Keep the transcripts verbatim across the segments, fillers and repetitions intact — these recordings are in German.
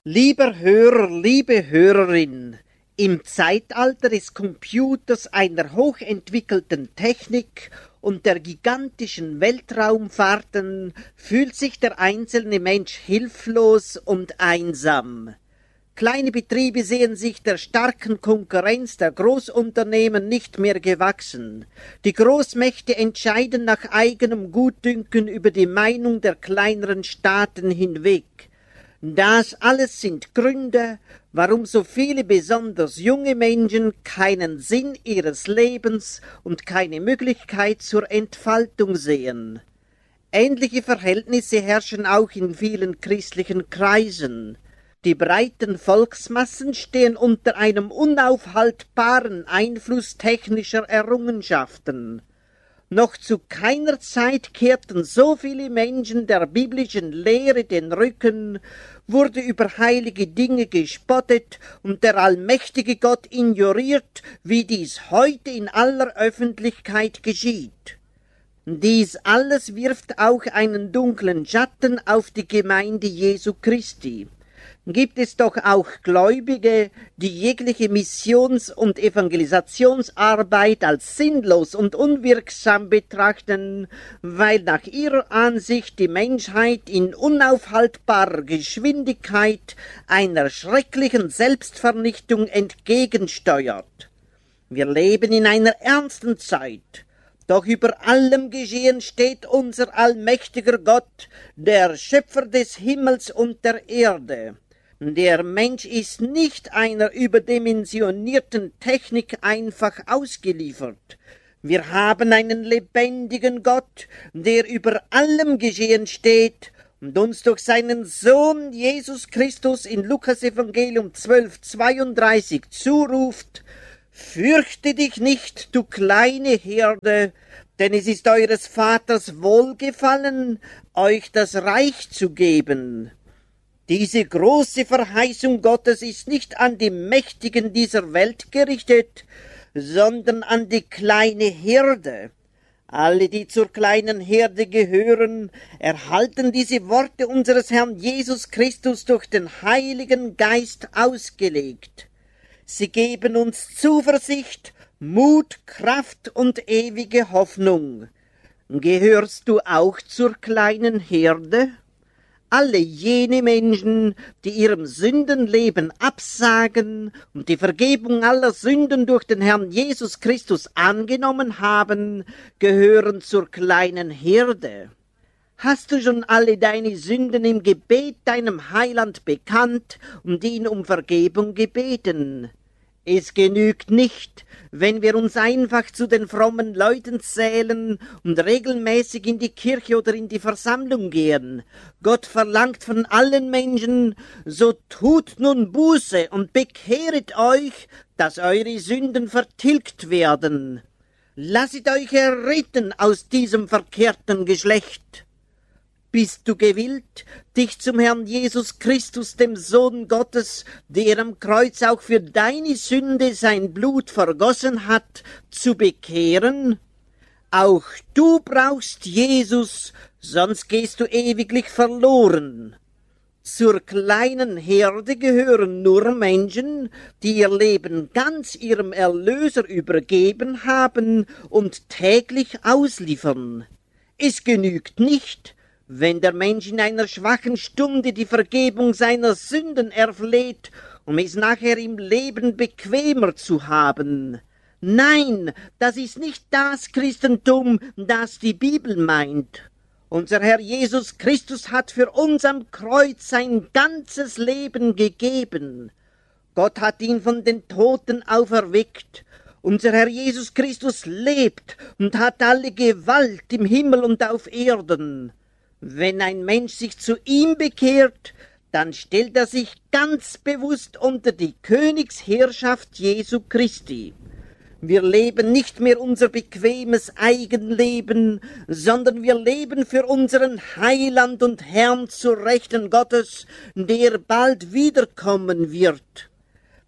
Lieber Hörer, liebe Hörerin, im Zeitalter des Computers, einer hochentwickelten Technik und der gigantischen Weltraumfahrten fühlt sich der einzelne Mensch hilflos und einsam. Kleine Betriebe sehen sich der starken Konkurrenz der Großunternehmen nicht mehr gewachsen. Die Großmächte entscheiden nach eigenem Gutdünken über die Meinung der kleineren Staaten hinweg. Das alles sind Gründe, warum so viele besonders junge Menschen keinen Sinn ihres Lebens und keine Möglichkeit zur Entfaltung sehen. Ähnliche Verhältnisse herrschen auch in vielen christlichen Kreisen. Die breiten Volksmassen stehen unter einem unaufhaltbaren Einfluss technischer Errungenschaften. Noch zu keiner Zeit kehrten so viele Menschen der biblischen Lehre den Rücken, wurde über heilige Dinge gespottet und der allmächtige Gott ignoriert, wie dies heute in aller Öffentlichkeit geschieht. Dies alles wirft auch einen dunklen Schatten auf die Gemeinde Jesu Christi. Gibt es doch auch Gläubige, die jegliche Missions- und Evangelisationsarbeit als sinnlos und unwirksam betrachten, weil nach ihrer Ansicht die Menschheit in unaufhaltbarer Geschwindigkeit einer schrecklichen Selbstvernichtung entgegensteuert. Wir leben in einer ernsten Zeit. Doch über allem Geschehen steht unser allmächtiger Gott, der Schöpfer des Himmels und der Erde. Der Mensch ist nicht einer überdimensionierten Technik einfach ausgeliefert. Wir haben einen lebendigen Gott, der über allem Geschehen steht und uns durch seinen Sohn Jesus Christus in Lukas Evangelium zwölf zweiunddreißig zuruft: Fürchte dich nicht, du kleine Herde, denn es ist eures Vaters Wohlgefallen, euch das Reich zu geben. Diese große Verheißung Gottes ist nicht an die Mächtigen dieser Welt gerichtet, sondern an die kleine Herde. Alle, die zur kleinen Herde gehören, erhalten diese Worte unseres Herrn Jesus Christus durch den Heiligen Geist ausgelegt. Sie geben uns Zuversicht, Mut, Kraft und ewige Hoffnung. Gehörst du auch zur kleinen Herde? Alle jene Menschen, die ihrem Sündenleben absagen und die Vergebung aller Sünden durch den Herrn Jesus Christus angenommen haben, gehören zur kleinen Herde. Hast du schon alle deine Sünden im Gebet deinem Heiland bekannt und ihn um Vergebung gebeten? Es genügt nicht, wenn wir uns einfach zu den frommen Leuten zählen und regelmäßig in die Kirche oder in die Versammlung gehen. Gott verlangt von allen Menschen: So tut nun Buße und bekehret euch, dass eure Sünden vertilgt werden. Lasset euch erretten aus diesem verkehrten Geschlecht. Bist du gewillt, dich zum Herrn Jesus Christus, dem Sohn Gottes, der am Kreuz auch für deine Sünde sein Blut vergossen hat, zu bekehren? Auch du brauchst Jesus, sonst gehst du ewiglich verloren. Zur kleinen Herde gehören nur Menschen, die ihr Leben ganz ihrem Erlöser übergeben haben und täglich ausliefern. Es genügt nicht, wenn der Mensch in einer schwachen Stunde die Vergebung seiner Sünden erfleht, um es nachher im Leben bequemer zu haben. Nein, das ist nicht das Christentum, das die Bibel meint. Unser Herr Jesus Christus hat für uns am Kreuz sein ganzes Leben gegeben. Gott hat ihn von den Toten auferweckt. Unser Herr Jesus Christus lebt und hat alle Gewalt im Himmel und auf Erden. Wenn ein Mensch sich zu ihm bekehrt, dann stellt er sich ganz bewusst unter die Königsherrschaft Jesu Christi. Wir leben nicht mehr unser bequemes Eigenleben, sondern wir leben für unseren Heiland und Herrn zu Rechten Gottes, der bald wiederkommen wird.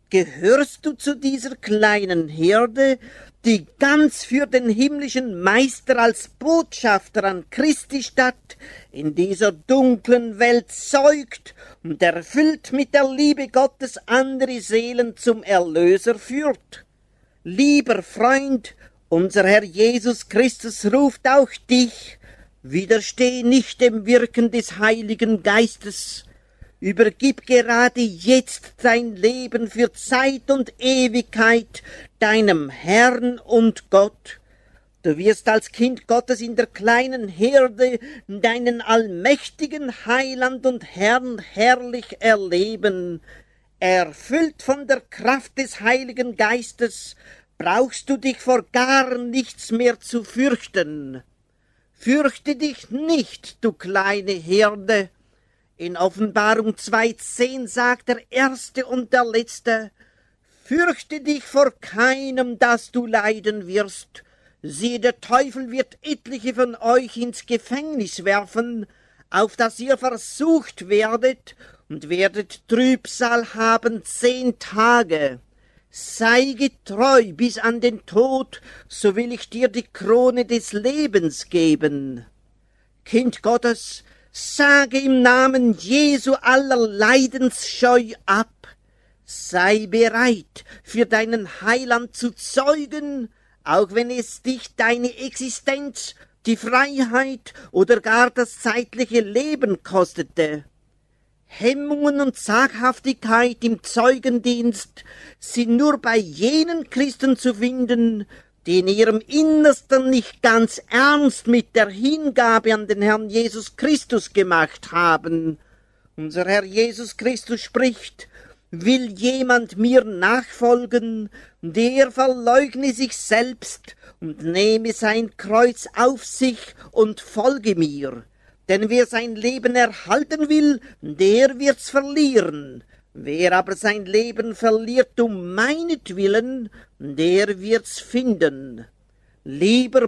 Gehörst du zu dieser kleinen Herde, die ganz für den himmlischen Meister als Botschafter an Christi Stadt in dieser dunklen Welt zeugt und erfüllt mit der Liebe Gottes andere Seelen zum Erlöser führt? Lieber Freund, unser Herr Jesus Christus ruft auch dich, widersteh nicht dem Wirken des Heiligen Geistes, übergib gerade jetzt dein Leben für Zeit und Ewigkeit deinem Herrn und Gott. Du wirst als Kind Gottes in der kleinen Herde deinen allmächtigen Heiland und Herrn herrlich erleben. Erfüllt von der Kraft des Heiligen Geistes brauchst du dich vor gar nichts mehr zu fürchten. Fürchte dich nicht, du kleine Herde. In Offenbarung zwei zehn sagt der Erste und der Letzte, fürchte dich vor keinem, dass du leiden wirst. Siehe, der Teufel wird etliche von euch ins Gefängnis werfen, auf dass ihr versucht werdet und werdet Trübsal haben zehn Tage. Sei getreu bis an den Tod, so will ich dir die Krone des Lebens geben. Kind Gottes, sage im Namen Jesu aller Leidensscheu ab. Sei bereit, für deinen Heiland zu zeugen, auch wenn es dich deine Existenz, die Freiheit oder gar das zeitliche Leben kostete. Hemmungen und Zaghaftigkeit im Zeugendienst sind nur bei jenen Christen zu finden, die in ihrem Innersten nicht ganz ernst mit der Hingabe an den Herrn Jesus Christus gemacht haben. Unser Herr Jesus Christus spricht, will jemand mir nachfolgen, der verleugne sich selbst und nehme sein Kreuz auf sich und folge mir. Denn wer sein Leben erhalten will, der wird's verlieren. Wer aber sein Leben verliert um meinetwillen, der wird's finden. Lieber